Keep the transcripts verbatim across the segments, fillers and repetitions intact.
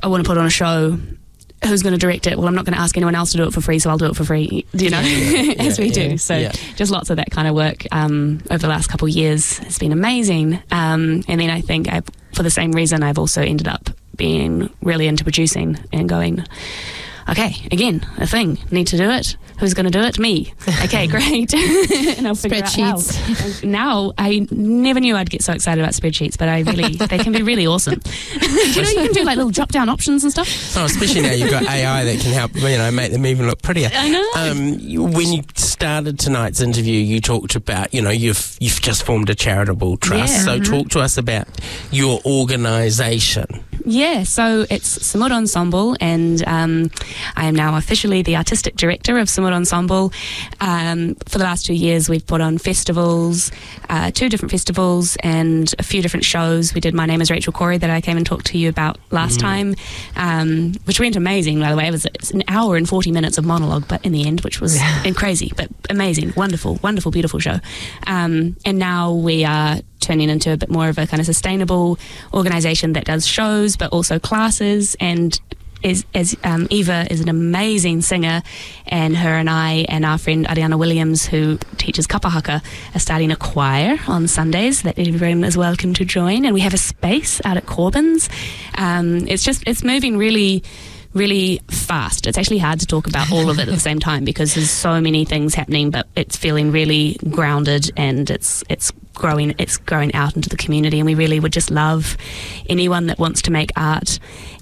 I want to put on a show. Who's going to direct it? Well, I'm not going to ask anyone else to do it for free, so I'll do it for free, you know, yeah, as yeah, we do. Yeah, so yeah. just lots of that kind of work um, over the last couple of years has been amazing. Um, and then I think I, for the same reason, I've also ended up being really into producing and going, okay, again, a thing, need to do it. Who's going to do it? Me. Okay, great. And I'll figure out how. And now, I never knew I'd get so excited about spreadsheets, but I really, they can be really awesome. Do you know you can do like little drop-down options and stuff? Oh, especially now you've got A I that can help, you know, make them even look prettier. I know. Um, you, when you started tonight's interview, you talked about, you know, you've you've just formed a charitable trust. Yeah. So mm-hmm. talk to us about your organisation. Yeah, so it's Samud Ensemble, and um, I am now officially the artistic director of Samud Ensemble. Um, for the last two years, we've put on festivals, uh, two different festivals, and a few different shows. We did My Name is Rachel Corey that I came and talked to you about last mm. time, um, which went amazing, by the way. It was it's an hour and forty minutes of monologue, but in the end, which was yeah. crazy, but amazing, wonderful, wonderful, beautiful show. Um, and now we are turning into a bit more of a kind of sustainable organisation that does shows but also classes, and is as um, Eva is an amazing singer, and her and I and our friend Ariana Williams, who teaches kapahaka, are starting a choir on Sundays that everyone is welcome to join, and we have a space out at Corbyn's. Um, it's just it's moving really really fast. It's actually hard to talk about all of it at the same time because there's so many things happening, but it's feeling really grounded, and it's it's growing it's growing out into the community, and we really would just love anyone that wants to make art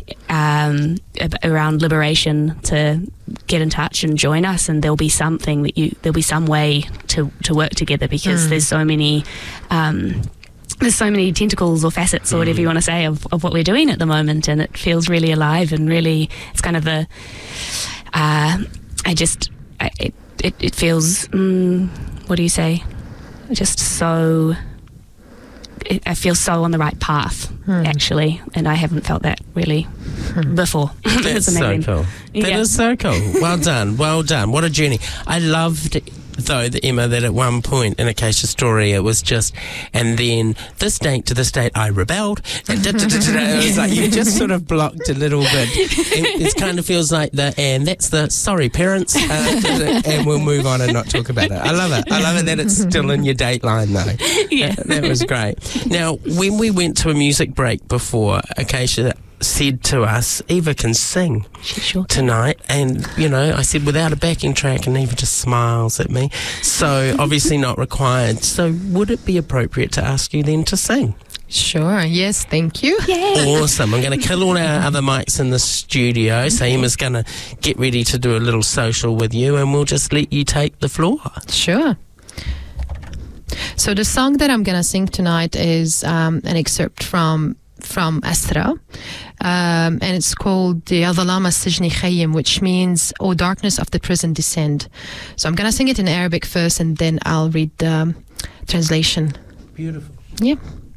um, around liberation to get in touch and join us, and there'll be something that you there'll be some way to, to work together, because mm. there's so many um, there's so many tentacles or facets or whatever mm. you want to say of, of what we're doing at the moment, and it feels really alive, and really it's kind of a uh, I just I, it, it, it feels mm, what do you say just so it, I feel so on the right path hmm. actually, and I haven't felt that really hmm. before. That's so cool. That yeah. is so cool. Well done, well done. What a journey. I loved though, the Emma, that at one point in Acacia Story it was just, and then this date to this date I rebelled, and da, da, da, da, da. It was like you just sort of blocked a little bit. It, it kind of feels like the, and that's the sorry parents, uh, and we'll move on and not talk about it. I love it. I love it that it's still in your dateline though. Yeah, that, that was great. Now, when we went to a music break before, Acacia said to us, Eva can sing sure tonight, and you know, I said without a backing track, and Eva just smiles at me, so obviously not required. So would it be appropriate to ask you then to sing? Sure, yes, thank you. Yeah. Awesome. I'm going to kill all our other mics in the studio, so Emma's going to get ready to do a little social with you, and we'll just let you take the floor. Sure. So the song that I'm going to sing tonight is um, an excerpt from from Asra, um, and it's called the Adhalama Sijni Khayyim, which means, "O darkness of the prison, descend." So I'm going to sing it in Arabic first, and then I'll read the um, translation. Beautiful. Yeah.